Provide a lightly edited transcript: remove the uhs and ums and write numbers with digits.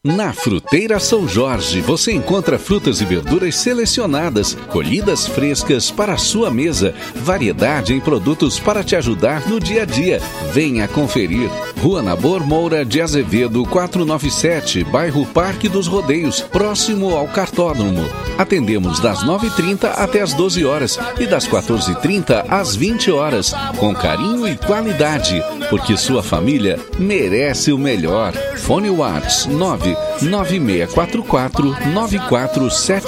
Na Fruteira São Jorge, você encontra frutas e verduras selecionadas, colhidas frescas para a sua mesa, variedade em produtos para te ajudar no dia a dia. Venha conferir. Rua Nabor Moura de Azevedo, 497, bairro Parque dos Rodeios, próximo ao Cartódromo. Atendemos das 9h30 até as 12 horas e das 14h30 às 20 horas, com carinho e qualidade, porque sua família merece o melhor. Fone WhatsApp 996449477.